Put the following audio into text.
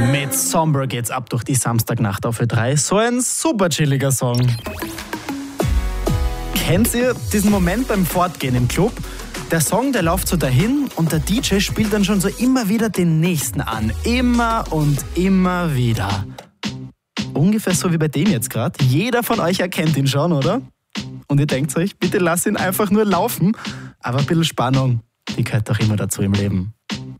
Mit Somber geht's ab durch die Samstagnacht auf Ö3. So ein super chilliger Song. Kennt ihr diesen Moment beim Fortgehen im Club? Der Song, der läuft so dahin und der DJ spielt dann schon so immer wieder den nächsten an. Immer und immer wieder. Ungefähr so wie bei dem jetzt gerade. Jeder von euch erkennt ihn schon, oder? Und ihr denkt euch, bitte lasst ihn einfach nur laufen. Aber ein bisschen Spannung, die gehört doch immer dazu im Leben.